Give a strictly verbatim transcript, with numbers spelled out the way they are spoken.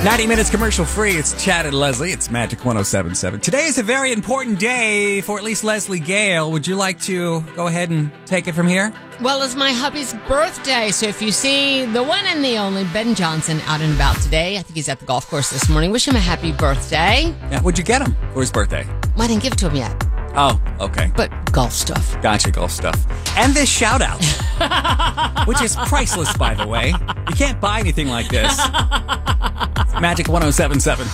ninety minutes commercial free. It's Chad and Leslie. It's Magic one oh seven point seven. Today is a very important day for at least Leslie Gale. Would you like to go ahead and take it from here? Well, it's my hubby's birthday, so if you see the one and the only Ben Johnson out and about today, I think he's at the golf course this morning, wish him a happy birthday. Yeah, what'd you get him for his birthday? Well, I didn't give it to him yet. Oh, okay. But golf stuff. Gotcha, golf stuff. And this shout out, which is priceless, by the way. You can't buy anything like this. Magic one oh seven point seven.